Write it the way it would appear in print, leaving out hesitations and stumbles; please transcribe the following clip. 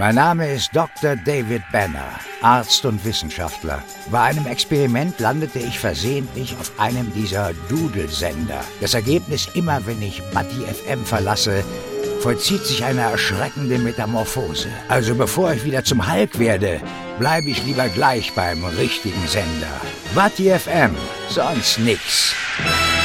Mein Name ist Dr. David Banner, Arzt und Wissenschaftler. Bei einem Experiment landete ich versehentlich auf einem dieser Doodle-Sender. Das Ergebnis: immer wenn ich Buddy FM verlasse, vollzieht sich eine erschreckende Metamorphose. Also bevor ich wieder zum Hulk werde, bleibe ich lieber gleich beim richtigen Sender. Buddy FM, sonst nix.